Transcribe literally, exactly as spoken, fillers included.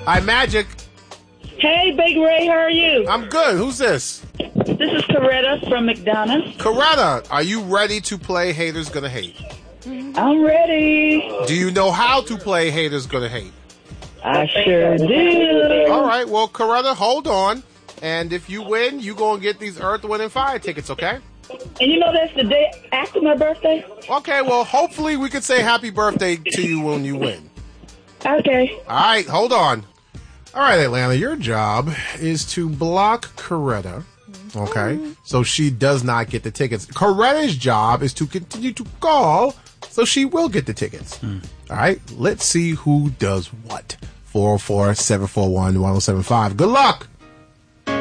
Hi, Magic. Hey, Big Ray, how are you? I'm good. Who's this? This is Coretta from McDonough. Coretta, are you ready to play Haters Gonna Hate? I'm ready. Do you know how to play Haters Gonna Hate? I sure do. All right, well, Coretta, hold on. And if you win, you going to get these Earth, Wind, and Fire tickets, okay? And you know that's the day after my birthday? Okay, well, hopefully we could say happy birthday to you when you win. Okay. All right, hold on. All right, Atlanta, your job is to block Coretta, okay, so she does not get the tickets. Coretta's job is to continue to call so she will get the tickets. Mm. All right, let's see who does what. four oh four, seven four one, one oh seven five. Good luck.